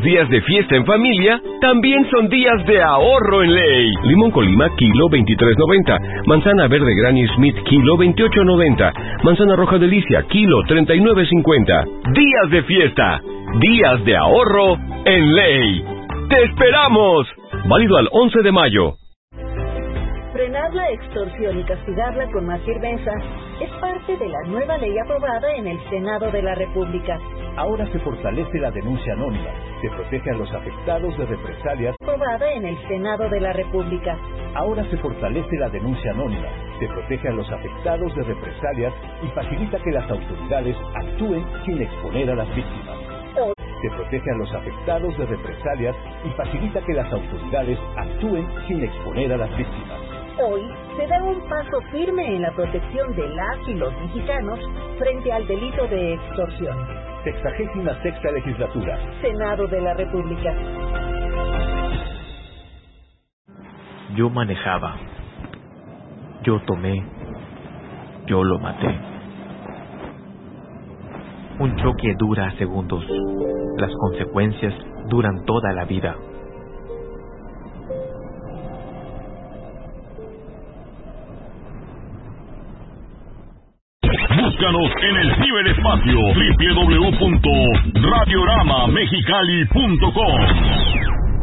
días de fiesta en familia también son días de ahorro en Ley. Limón Colima, kilo 23.90. Manzana verde Granny Smith, kilo 28.90. Manzana roja Delicia, kilo 39.50. Días de fiesta, días de ahorro en Ley. ¡Te esperamos! Válido al 11 de mayo. Frenar la extorsión y castigarla con más firmeza es parte de la nueva ley aprobada en el Senado de la República. Ahora se fortalece la denuncia anónima, se protege a los afectados de represalias. Aprobada en el Senado de la República. Ahora se fortalece la denuncia anónima, se protege a los afectados de represalias y facilita que las autoridades actúen sin exponer a las víctimas. Se protege a los afectados de represalias y facilita que las autoridades actúen sin exponer a las víctimas. Hoy se da un paso firme en la protección de las y los mexicanos frente al delito de extorsión. 66ª legislatura. Senado de la República. Yo manejaba. Yo tomé. Yo lo maté. Un choque dura segundos. Las consecuencias duran toda la vida. Búscanos en el ciberespacio www.radioramamexicali.com.